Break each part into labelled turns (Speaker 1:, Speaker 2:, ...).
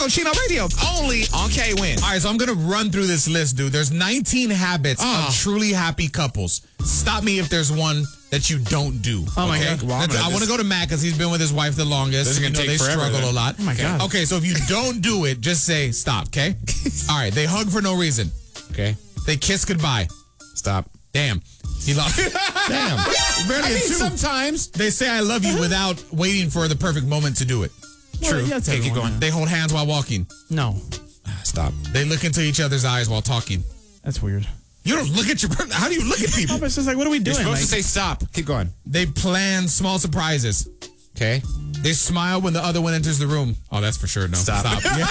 Speaker 1: Cochino Radio, only on K-Win.
Speaker 2: All right, so I'm going to run through this list, dude. There's 19 habits of truly happy couples. Stop me if there's one that you don't do.
Speaker 1: Oh, my God.
Speaker 2: Well, I want to go to Matt because he's been with his wife the longest.
Speaker 1: This is going to take forever.
Speaker 2: They struggle a lot.
Speaker 1: Oh, my God.
Speaker 2: Okay, so if you don't do it, just say stop, okay? All right, they hug for no reason.
Speaker 1: Okay.
Speaker 2: They kiss goodbye.
Speaker 1: Stop.
Speaker 2: Damn. He lost. Damn.
Speaker 1: Sometimes.
Speaker 2: They say I love you without waiting for the perfect moment to do it.
Speaker 1: True.
Speaker 3: Yeah,
Speaker 1: Okay, keep going.
Speaker 2: They hold hands while walking.
Speaker 3: No,
Speaker 1: Stop.
Speaker 2: They look into each other's eyes while talking.
Speaker 3: that's weird.
Speaker 2: You don't look at your... How do you look at people?
Speaker 3: Oh, but it's just like, what are we
Speaker 1: You're
Speaker 3: doing?
Speaker 1: supposed
Speaker 3: Like,
Speaker 1: to say stop. Keep going.
Speaker 2: They plan small surprises.
Speaker 1: Okay.
Speaker 2: They smile when the other one enters the room. Oh, that's for sure. No.
Speaker 1: Stop.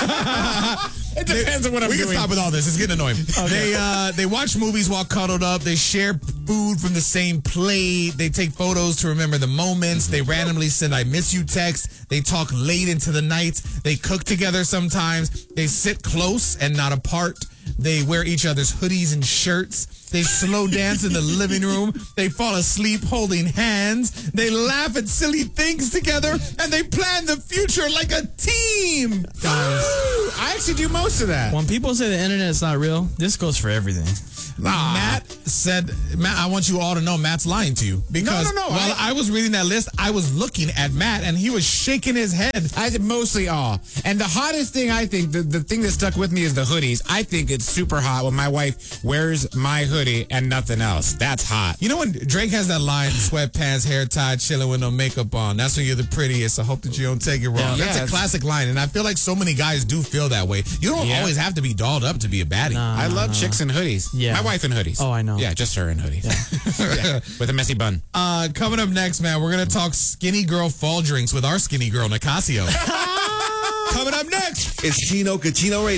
Speaker 1: It depends on what I'm
Speaker 2: We
Speaker 1: doing.
Speaker 2: can stop with all this. It's getting annoying. They watch movies while cuddled up. They share food from the same plate. They take photos to remember the moments. They randomly send I miss you texts. They talk late into the night. They cook together sometimes. They sit close and not apart. They wear each other's hoodies and shirts. They slow dance in the living room. They fall asleep holding hands. They laugh at silly things together. And they plan the future like a team.
Speaker 1: I actually do most of that.
Speaker 3: when people say the internet is not real, this goes for everything.
Speaker 2: Matt said, Matt, I want you all to know Matt's lying to you. Because
Speaker 1: No.
Speaker 2: while I was reading that list, I was looking at Matt and he was shaking his head.
Speaker 1: I did mostly all. And the hottest thing, I think, the thing that stuck with me is the hoodies. I think it's super hot when my wife wears my hoodie and nothing else. That's hot.
Speaker 2: You know when Drake has that line, sweatpants, hair tied, chilling with no makeup on. That's when you're the prettiest. I hope that you don't take it wrong.
Speaker 1: Yeah,
Speaker 2: That's a classic line. And I feel like so many guys do feel that way. You don't always have to be dolled up to be a baddie.
Speaker 1: I love chicks in hoodies.
Speaker 3: Yeah.
Speaker 1: My wife in hoodies.
Speaker 3: Oh, I know.
Speaker 1: Yeah, just her in hoodies. Yeah, with a messy bun.
Speaker 2: Coming up next, man, we're going to talk skinny girl fall drinks with our skinny girl, Nicasio. Coming up next.
Speaker 4: It's Chino Cochino Radio.